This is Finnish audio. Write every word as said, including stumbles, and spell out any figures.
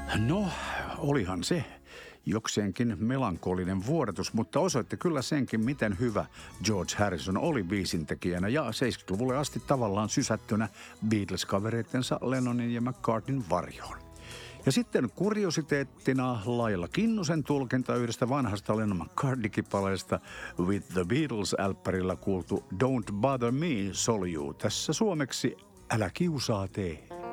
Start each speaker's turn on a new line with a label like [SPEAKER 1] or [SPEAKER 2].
[SPEAKER 1] No, olihan se jokseenkin melankolinen vuodatus, mutta osoitti kyllä senkin, miten hyvä George Harrison oli biisintekijänä ja seitsemänkymmentäluvulle asti tavallaan sysättynä Beatles-kavereittensa Lennonin ja McCartneyn varjoon. Ja sitten kuriositeettina Laila Kinnusen tulkinta yhdestä vanhasta Lennon McCartney-kipaleesta With the Beatles-älppärillä kuultu Don't Bother Me soljuu tässä suomeksi Älä kiusaa tee.